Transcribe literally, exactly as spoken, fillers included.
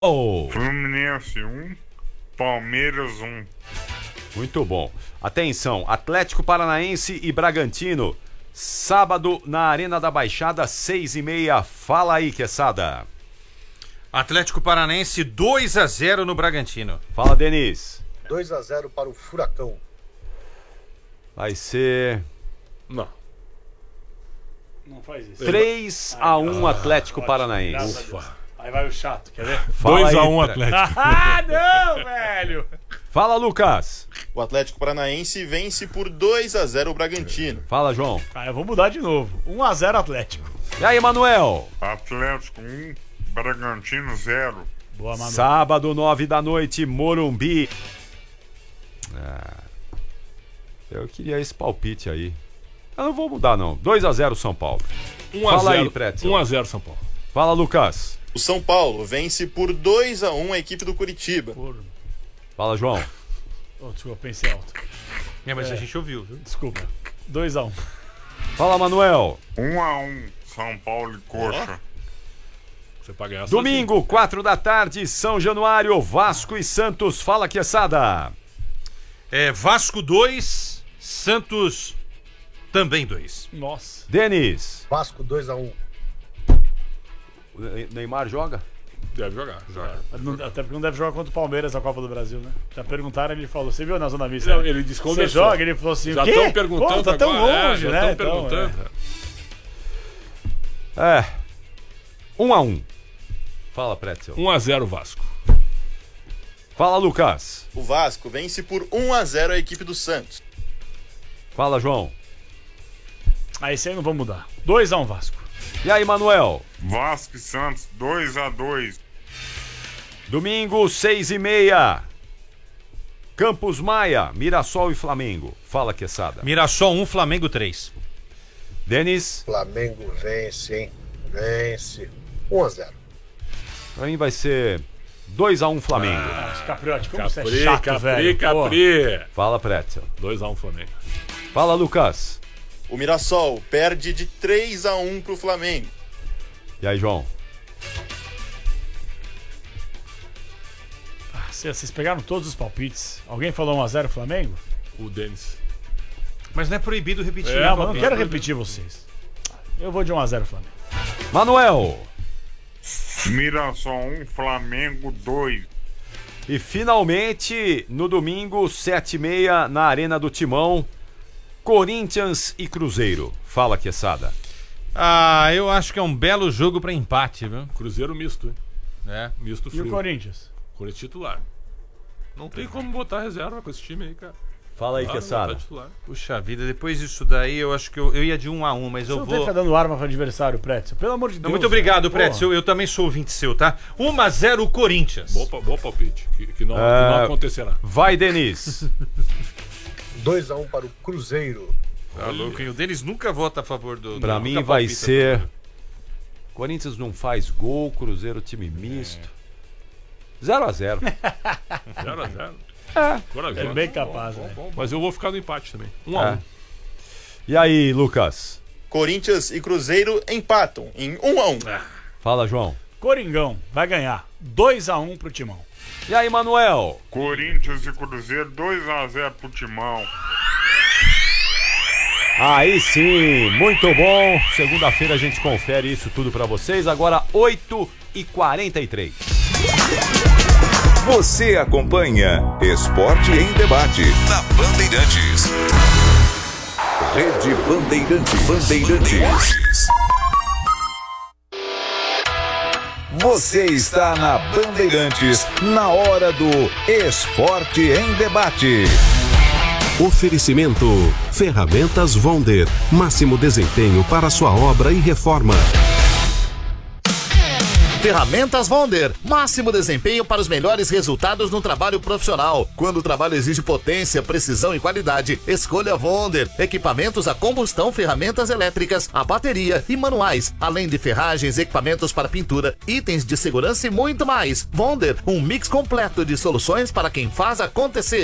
Oh. Fluminense um, Palmeiras um. Muito bom. Atenção, Atlético Paranaense e Bragantino. Sábado na Arena da Baixada, seis e meia. Fala aí, Quesada. Atlético Paranaense dois a zero no Bragantino. Fala, Denis. dois a zero para o Furacão. Vai ser... Não. Não faz isso. três a um Atlético ótimo, Paranaense. Ufa. Aí vai o chato, quer ver? dois a um Atlético. Ah, não, velho! Fala, Lucas. O Atlético Paranaense vence por dois a zero o Bragantino. Fala, João. Ah, eu vou mudar de novo. um a zero Atlético. E aí, Manuel? Atlético um, Bragantino zero. Boa, Manu. Sábado, nove da noite, Morumbi. Ah, eu queria esse palpite aí. Eu não vou mudar, não. dois a zero São Paulo. Fala aí, Pretzel. um a zero São Paulo. Fala, Lucas. O São Paulo vence por dois a um a equipe do Curitiba. Por... Fala, João. Oh, desculpa, pensei alto. É, mas É. a gente ouviu, viu? Desculpa. dois a um. Fala, Manuel. um a um, São Paulo e Coxa. Você paga essa Domingo, quatro da tarde, São Januário, Vasco e Santos. Fala, Quesada. É, Vasco dois, Santos também dois. Nossa. Denis. Vasco dois a um. O Neymar joga? Deve jogar. joga. Não- Até porque não deve jogar contra o Palmeiras na Copa do Brasil, né? Já perguntaram, ele falou, você viu na zona mista? Não, né? ele disse que Você conversou. joga? Ele falou assim, Já o quê? estão perguntando Pô, tá tão agora. longe, é, né? Já Então, estão perguntando. É. é. Um a um. Fala, Pretzel. um a zero Vasco. Fala, Lucas. O Vasco vence por um a zero a equipe do Santos. Fala, João. Ah, esse aí não vou mudar. dois a um Vasco. E aí, Manuel? Vasco e Santos dois a dois. Domingo, seis e meia. Campos Maia, Mirassol e Flamengo. Fala, Quesada. Mirassol um, Flamengo três. Denis. Flamengo vence, hein? Vence. um a zero. Pra mim vai ser dois a um Flamengo. Ah, Capriotti, como Capri, você é chato, Capri, velho. Pô. Capri. Fala, Pretzel. dois a um Flamengo. Fala, Lucas. O Mirassol perde de três a um pro Flamengo. E aí, João? Ah, Vocês pegaram todos os palpites. Alguém falou um a zero Flamengo? O Denis. Mas não é proibido repetir. É, né, não, mas não Palpite? quero repetir vocês. Eu vou de um a zero Flamengo. Manuel. Mirassol um, Flamengo dois. E finalmente, no domingo, sete e meia, na Arena do Timão, Corinthians e Cruzeiro. Fala, Quesada. Ah, eu acho que é um belo jogo pra empate, viu? Cruzeiro misto, hein? É. Misto E frio. o Corinthians? Corinthians titular. Não tem como botar reserva com esse time aí, cara. Fala aí, Ah, Quesada. tá titular. Puxa vida, depois disso daí eu acho que eu, eu ia de um a um, mas Você eu não vou... tem que ficar dando arma pro adversário, Pretzel. Pelo amor de Deus. Não, muito obrigado, velho. Pretzel. Eu, eu também sou ouvinte seu, tá? um a zero Corinthians. Bom, pa- bom palpite. Que, que não, que É. não acontecerá. Vai, Denis. dois a um para o Cruzeiro. Tá louco, hein? O Denis nunca vota a favor do... Pra nunca mim vai palpita. ser... Corinthians não faz gol, Cruzeiro time misto. zero a zero. zero a zero. É. Corajoso. É bem capaz, Bom, né? bom, bom. Mas eu vou ficar no empate também. um a É. um. E aí, Lucas? Corinthians e Cruzeiro empatam em um a um. Fala, João. Coringão vai ganhar dois a um pro Timão. E aí, Manuel? Corinthians e Cruzeiro dois a zero pro Timão. Aí sim, muito bom. Segunda-feira a gente confere isso tudo pra vocês. Agora, oito e quarenta e três. Você acompanha Esporte em Debate na Bandeirantes. Rede Bandeirantes. Bandeirantes. Você está na Bandeirantes, na hora do Esporte em Debate. Oferecimento Ferramentas Vonder. Máximo desempenho para sua obra e reforma. Ferramentas Vonder. Máximo desempenho para os melhores resultados no trabalho profissional. Quando o trabalho exige potência, precisão e qualidade, escolha Vonder. Equipamentos a combustão, ferramentas elétricas, a bateria e manuais, além de ferragens, equipamentos para pintura, itens de segurança e muito mais. Vonder, um mix completo de soluções para quem faz acontecer.